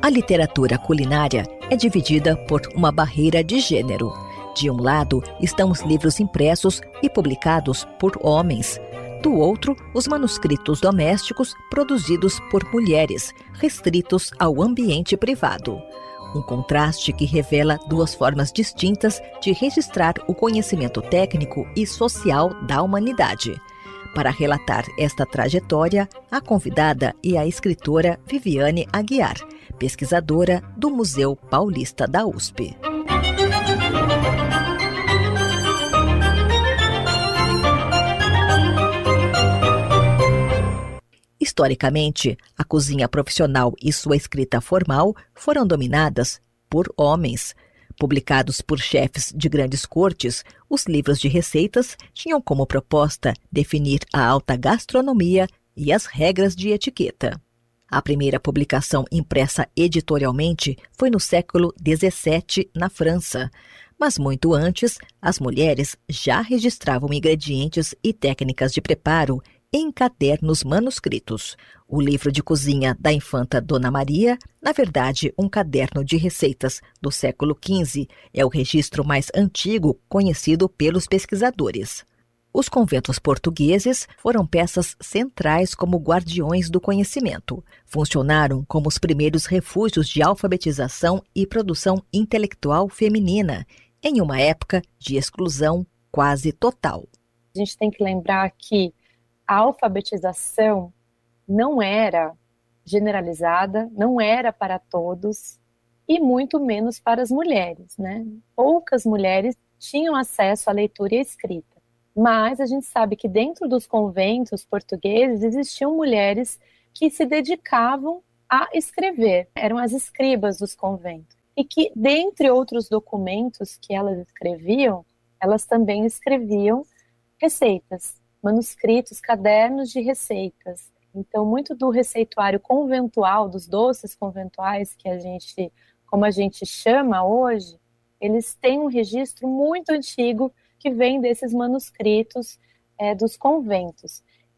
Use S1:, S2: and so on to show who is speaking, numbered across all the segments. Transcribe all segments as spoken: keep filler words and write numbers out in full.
S1: A literatura culinária é dividida por uma barreira de gênero. De um lado estão os livros impressos e publicados por homens. Do outro, os manuscritos domésticos produzidos por mulheres, restritos ao ambiente privado. Um contraste que revela duas formas distintas de registrar o conhecimento técnico e social da humanidade. Para relatar esta trajetória, a convidada é a escritora Viviane Aguiar, pesquisadora do Museu Paulista da U S P. Historicamente, a cozinha profissional e sua escrita formal foram dominadas por homens. Publicados por chefes de grandes cortes, os livros de receitas tinham como proposta definir a alta gastronomia e as regras de etiqueta. A primeira publicação impressa editorialmente foi no século dezessete, na França. Mas muito antes, as mulheres já registravam ingredientes e técnicas de preparo em cadernos manuscritos. O livro de cozinha da infanta Dona Maria, na verdade um caderno de receitas do século quinze, é o registro mais antigo conhecido pelos pesquisadores. Os conventos portugueses foram peças centrais como guardiões do conhecimento. Funcionaram como os primeiros refúgios de alfabetização e produção intelectual feminina, em uma época de exclusão quase total.
S2: A gente tem que lembrar que a alfabetização não era generalizada, não era para todos e muito menos para as mulheres, né? Poucas mulheres tinham acesso à leitura e à escrita, mas a gente sabe que dentro dos conventos portugueses existiam mulheres que se dedicavam a escrever, eram as escribas dos conventos, e que, dentre outros documentos que elas escreviam, elas também escreviam receitas, manuscritos, cadernos de receitas. Então, muito do receituário conventual, dos doces conventuais, que a gente, como a gente chama hoje, eles têm um registro muito antigo que vem desses manuscritos é, dos conventos.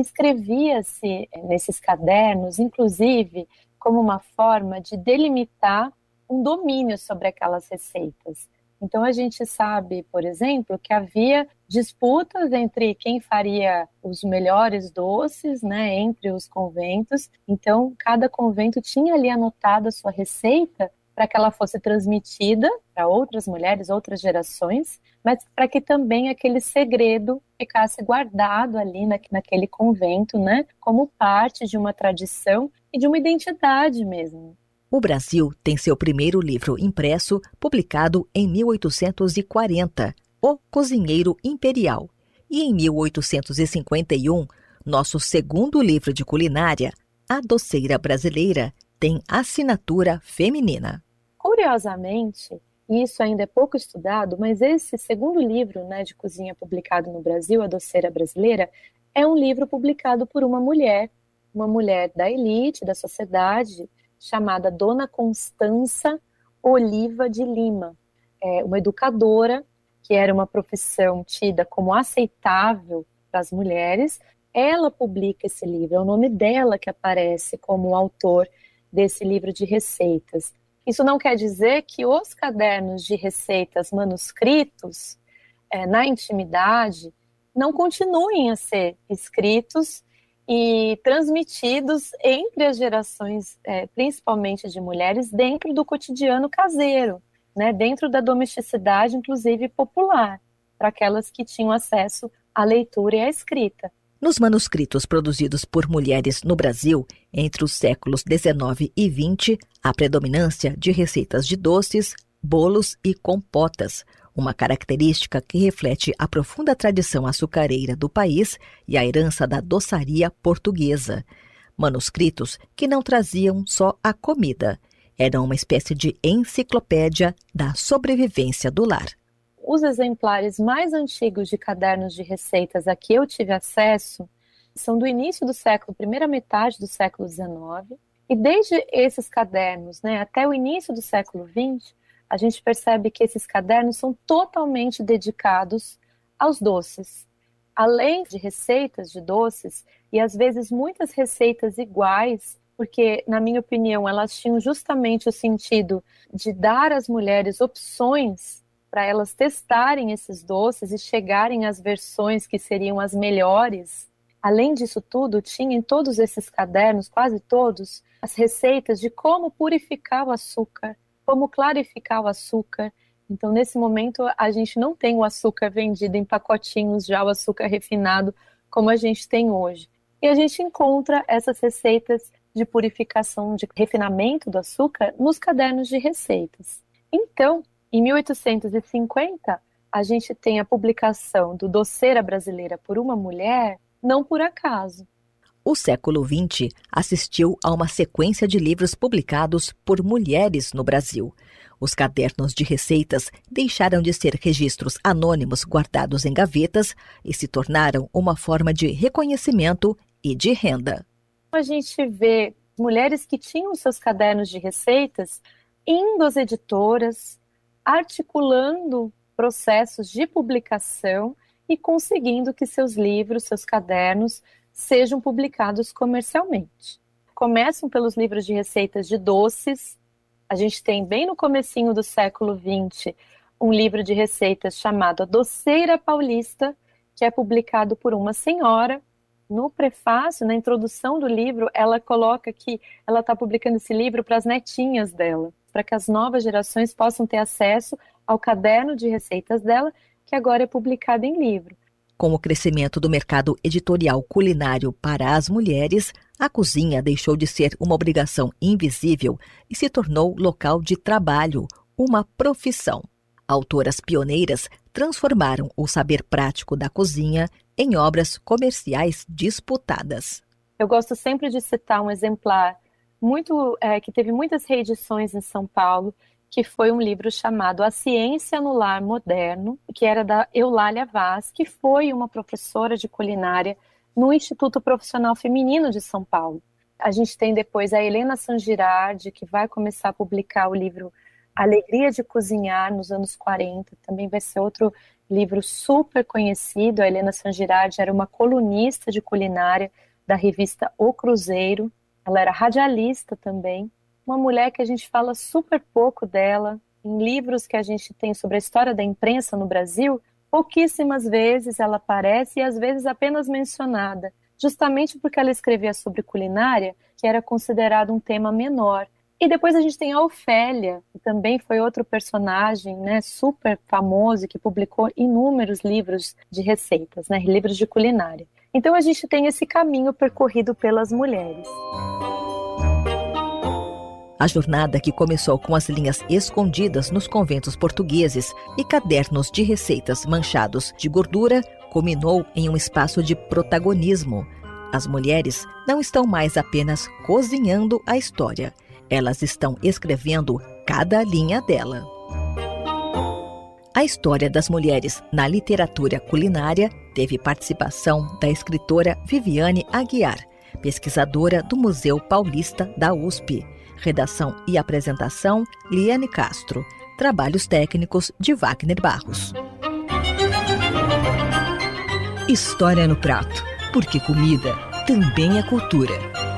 S2: Escrevia-se nesses cadernos, inclusive, como uma forma de delimitar um domínio sobre aquelas receitas. Então, a gente sabe, por exemplo, que havia disputas entre quem faria os melhores doces, né, entre os conventos. Então, cada convento tinha ali anotado a sua receita para que ela fosse transmitida para outras mulheres, outras gerações, mas para que também aquele segredo ficasse guardado ali na, naquele convento, né, como parte de uma tradição e de uma identidade mesmo.
S1: O Brasil tem seu primeiro livro impresso, publicado em mil oitocentos e quarenta, O Cozinheiro Imperial. E em mil oitocentos e cinquenta e um, nosso segundo livro de culinária, A Doceira Brasileira, tem assinatura feminina.
S2: Curiosamente, e isso ainda é pouco estudado, mas esse segundo livro, né, de cozinha publicado no Brasil, A Doceira Brasileira, é um livro publicado por uma mulher, uma mulher da elite, da sociedade, chamada Dona Constança Oliva de Lima, é uma educadora, que era uma profissão tida como aceitável para as mulheres. Ela publica esse livro, é o nome dela que aparece como autor desse livro de receitas. Isso não quer dizer que os cadernos de receitas manuscritos, é, na intimidade, não continuem a ser escritos e transmitidos entre as gerações, é, principalmente de mulheres, dentro do cotidiano caseiro, né, dentro da domesticidade, inclusive popular, para aquelas que tinham acesso à leitura e à escrita.
S1: Nos manuscritos produzidos por mulheres no Brasil, entre os séculos dezenove e vinte, há predominância de receitas de doces, bolos e compotas, uma característica que reflete a profunda tradição açucareira do país e a herança da doçaria portuguesa. Manuscritos que não traziam só a comida, eram uma espécie de enciclopédia da sobrevivência do lar.
S2: Os exemplares mais antigos de cadernos de receitas a que eu tive acesso são do início do século, primeira metade do século dezenove, e desde esses cadernos, né, até o início do século vinte, a gente percebe que esses cadernos são totalmente dedicados aos doces. Além de receitas de doces, e às vezes muitas receitas iguais porque, na minha opinião, elas tinham justamente o sentido de dar às mulheres opções para elas testarem esses doces e chegarem às versões que seriam as melhores. Além disso tudo, tinha em todos esses cadernos, quase todos, as receitas de como purificar o açúcar, como clarificar o açúcar. Então, nesse momento, a gente não tem o açúcar vendido em pacotinhos, já o açúcar refinado, como a gente tem hoje. E a gente encontra essas receitas de purificação, de refinamento do açúcar, nos cadernos de receitas. Então, em mil oitocentos e cinquenta, a gente tem a publicação do Doceira Brasileira por uma Mulher, não por acaso.
S1: O século vinte assistiu a uma sequência de livros publicados por mulheres no Brasil. Os cadernos de receitas deixaram de ser registros anônimos guardados em gavetas e se tornaram uma forma de reconhecimento e de renda.
S2: A gente vê mulheres que tinham seus cadernos de receitas indo às editoras, articulando processos de publicação e conseguindo que seus livros, seus cadernos, sejam publicados comercialmente. Começam pelos livros de receitas de doces. A gente tem, bem no comecinho do século vinte, um livro de receitas chamado A Doceira Paulista, que é publicado por uma senhora. No prefácio, na introdução do livro, ela coloca que ela está publicando esse livro para as netinhas dela, para que as novas gerações possam ter acesso ao caderno de receitas dela, que agora é publicado em livro.
S1: Com o crescimento do mercado editorial culinário para as mulheres, a cozinha deixou de ser uma obrigação invisível e se tornou local de trabalho, uma profissão. Autoras pioneiras transformaram o saber prático da cozinha em obras comerciais disputadas.
S2: Eu gosto sempre de citar um exemplar muito, é, que teve muitas reedições em São Paulo, que foi um livro chamado A Ciência no Lar Moderno, que era da Eulália Vaz, que foi uma professora de culinária no Instituto Profissional Feminino de São Paulo. A gente tem depois a Helena Sangirardi, que vai começar a publicar o livro Alegria de Cozinhar nos anos quarenta, também vai ser outro livro super conhecido. A Helena Sangirardi era uma colunista de culinária da revista O Cruzeiro, ela era radialista também, uma mulher que a gente fala super pouco dela. Em livros que a gente tem sobre a história da imprensa no Brasil, pouquíssimas vezes ela aparece e às vezes apenas mencionada, justamente porque ela escrevia sobre culinária, que era considerado um tema menor. E depois a gente tem a Ofélia, que também foi outro personagem, né, super famoso, que publicou inúmeros livros de receitas, né, livros de culinária. Então a gente tem esse caminho percorrido pelas mulheres.
S1: A jornada, que começou com as linhas escondidas nos conventos portugueses e cadernos de receitas manchados de gordura, culminou em um espaço de protagonismo. As mulheres não estão mais apenas cozinhando a história, elas estão escrevendo cada linha dela. A história das mulheres na literatura culinária teve participação da escritora Viviane Aguiar, pesquisadora do Museu Paulista da U S P. Redação e apresentação, Liane Castro. Trabalhos técnicos de Wagner Barros. História no prato, porque comida também é cultura.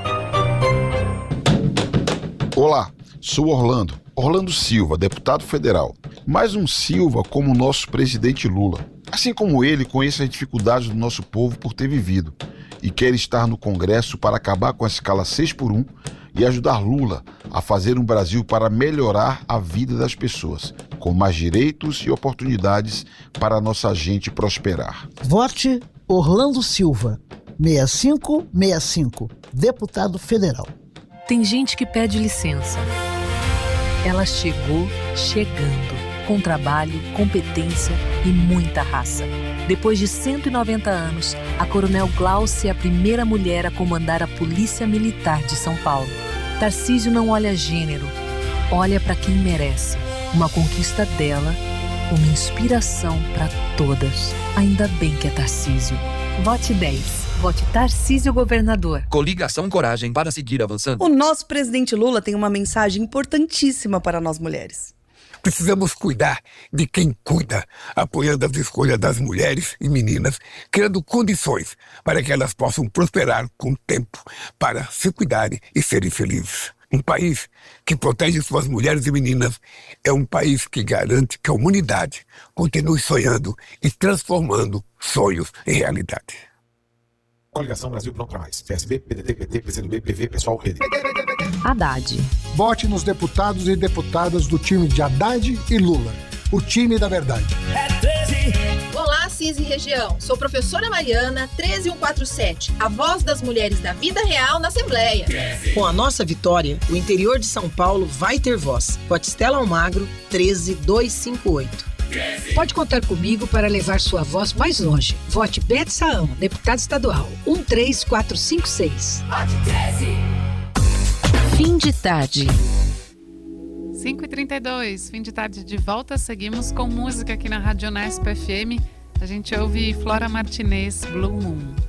S3: Olá, sou Orlando, Orlando Silva, deputado federal. Mais um Silva como o nosso presidente Lula. Assim como ele, conheço as dificuldades do nosso povo por ter vivido e quer estar no Congresso para acabar com a escala seis por um e ajudar Lula a fazer um Brasil para melhorar a vida das pessoas, com mais direitos e oportunidades para a nossa gente prosperar.
S4: Vote Orlando Silva, seis cinco seis cinco, deputado federal.
S5: Tem gente que pede licença. Ela chegou chegando, com trabalho, competência e muita raça. Depois de cento e noventa anos, a Coronel Glaucia é a primeira mulher a comandar a Polícia Militar de São Paulo. Tarcísio não olha gênero, olha para quem merece. Uma conquista dela, uma inspiração para todas. Ainda bem que é Tarcísio. Vote dez. Vote Tarcísio Governador.
S6: Coligação Coragem para seguir avançando.
S7: O nosso presidente Lula tem uma mensagem importantíssima para nós mulheres.
S6: Precisamos cuidar de quem cuida, apoiando as escolhas das mulheres e meninas, criando condições para que elas possam prosperar com o tempo, para se cuidarem e serem felizes. Um país que protege suas mulheres e meninas é um país que garante que a humanidade continue sonhando e transformando sonhos em realidade.
S7: Coligação Brasil Pronto pra Mais. P S B, P D T, P T, P C do B, P V, Pessoal, Rede.
S8: Haddad.
S9: Vote nos deputados e deputadas do time de Haddad e Lula. O time da verdade.
S10: Olá, Cis e região. Sou professora Mariana, treze mil cento e quarenta e sete, a voz das mulheres da vida real na Assembleia.
S11: Com a nossa vitória, o interior de São Paulo vai ter voz. Vote Estela Almagro, treze mil duzentos e cinquenta e oito.
S12: Pode contar comigo para levar sua voz mais longe. Vote Bete Saão, deputado estadual, um três quatro cinco seis.
S8: Fim de tarde.
S13: cinco e trinta e dois, fim de tarde de volta. Seguimos com música aqui na Rádio Unesp F M. A gente ouve Flora Martinez, Blue Moon.